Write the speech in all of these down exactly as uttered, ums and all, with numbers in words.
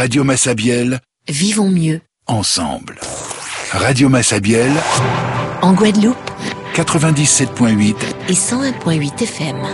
Radio Massabielle. Vivons mieux. Ensemble. Radio Massabielle. En Guadeloupe. quatre-vingt-dix-sept virgule huit. Et cent un virgule huit F M.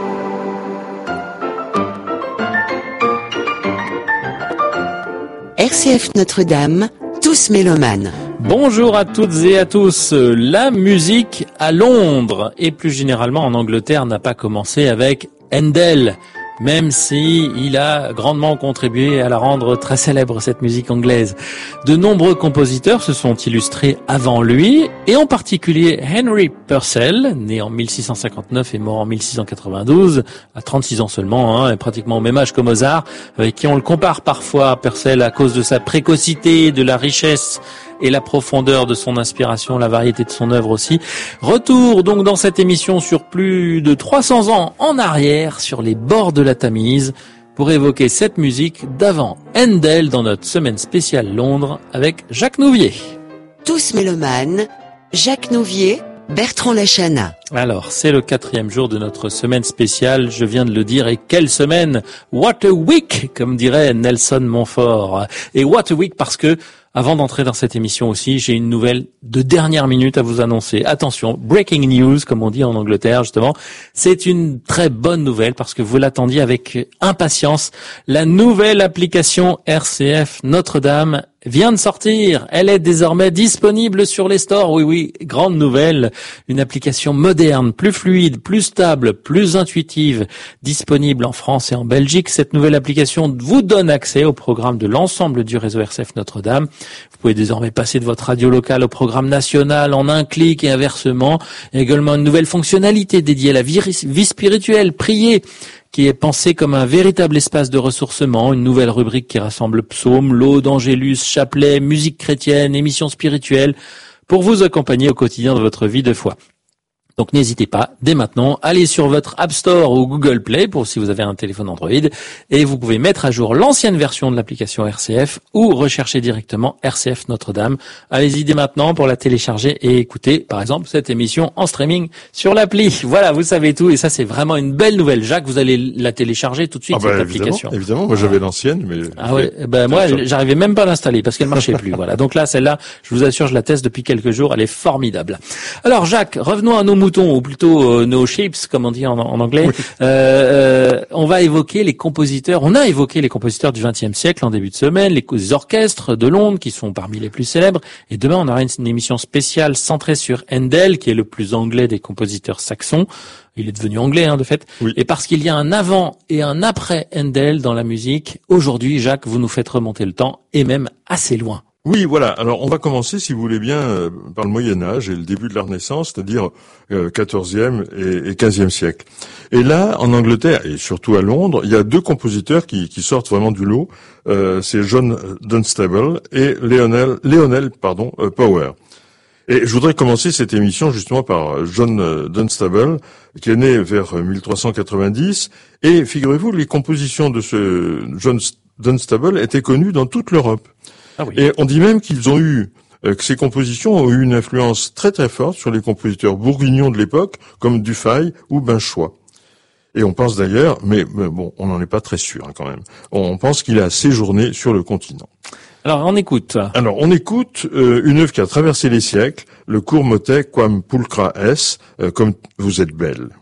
R C F Notre-Dame, tous mélomanes. Bonjour à toutes et à tous. La musique à Londres et plus généralement en Angleterre n'a pas commencé avec Handel, même si il a grandement contribué à la rendre très célèbre, cette musique anglaise. De nombreux compositeurs se sont illustrés avant lui, et en particulier Henry Purcell, né en mille six cent cinquante-neuf et mort en mille six cent quatre-vingt-douze, à trente-six ans seulement, hein, pratiquement au même âge que Mozart, avec qui on le compare parfois, Purcell, à cause de sa précocité, de la richesse et la profondeur de son inspiration, la variété de son œuvre aussi. Retour donc dans cette émission sur plus de trois cents ans en arrière, sur les bords de la Tamise, pour évoquer cette musique d'avant Handel dans notre semaine spéciale Londres avec Jacques Nouvier. Tous mélomanes, Jacques Nouvier, Bertrand Lachana. Alors, c'est le quatrième jour de notre semaine spéciale, je viens de le dire, et quelle semaine! What a week, comme dirait Nelson Montfort. Et what a week parce que, avant d'entrer dans cette émission aussi, j'ai une nouvelle de dernière minute à vous annoncer. Attention, breaking news, comme on dit en Angleterre, justement. C'est une très bonne nouvelle parce que vous l'attendiez avec impatience. La nouvelle application R C F Notre-Dame vient de sortir. Elle est désormais disponible sur les stores. Oui, oui, grande nouvelle. Une application moderne, plus fluide, plus stable, plus intuitive, disponible en France et en Belgique. Cette nouvelle application vous donne accès au programme de l'ensemble du réseau R C F Notre-Dame. Vous pouvez désormais passer de votre radio locale au programme national en un clic et inversement. Il y a également une nouvelle fonctionnalité dédiée à la vie, vie spirituelle, prier, qui est pensée comme un véritable espace de ressourcement, une nouvelle rubrique qui rassemble psaumes, laudes, angélus, chapelets, musique chrétienne, émissions spirituelles, pour vous accompagner au quotidien de votre vie de foi. Donc n'hésitez pas, dès maintenant, allez sur votre App Store ou Google Play, pour si vous avez un téléphone Android, et vous pouvez mettre à jour l'ancienne version de l'application R C F ou rechercher directement R C F Notre-Dame. Allez-y dès maintenant pour la télécharger et écouter, par exemple, cette émission en streaming sur l'appli. Voilà, vous savez tout, et ça c'est vraiment une belle nouvelle. Jacques, vous allez la télécharger tout de suite, ah bah, cette évidemment, application. Évidemment, moi j'avais l'ancienne, mais... Ah ouais, ben moi j'arrivais même pas à l'installer parce qu'elle marchait plus. Voilà, donc là, celle-là, je vous assure, je la teste depuis quelques jours, elle est formidable. Alors Jacques, revenons à nos moutons, ou plutôt euh, no sheeps, comme on dit en, en anglais. Oui. Euh, euh, on va évoquer les compositeurs. On a évoqué les compositeurs du vingtième siècle en début de semaine, les orchestres de Londres qui sont parmi les plus célèbres. Et demain, on aura une, une émission spéciale centrée sur Handel, qui est le plus anglais des compositeurs saxons. Il est devenu anglais, hein, de fait. Oui. Et parce qu'il y a un avant et un après Handel dans la musique, aujourd'hui, Jacques, vous nous faites remonter le temps, et même assez loin. Oui, voilà. Alors, on va commencer, si vous voulez bien, euh, par le Moyen-Âge et le début de la Renaissance, c'est-à-dire euh, quatorzième et, et quinzième siècle. Et là, en Angleterre, et surtout à Londres, il y a deux compositeurs qui, qui sortent vraiment du lot. Euh, c'est John Dunstable et Lionel, Lionel pardon, euh, Power. Et je voudrais commencer cette émission justement par John Dunstable, qui est né vers mille trois cent quatre-vingt-dix. Et figurez-vous, les compositions de ce John Dunstable étaient connues dans toute l'Europe. Ah oui. Et on dit même qu'ils ont eu, euh, que ces compositions ont eu une influence très très forte sur les compositeurs bourguignons de l'époque, comme Dufay ou Binchois. Et on pense d'ailleurs, mais, mais bon, on n'en est pas très sûr hein, quand même, on pense qu'il a séjourné sur le continent. Alors, on écoute. Alors, on écoute euh, une œuvre qui a traversé les siècles, le court motet Quam pulchra es, euh, comme vous êtes belle.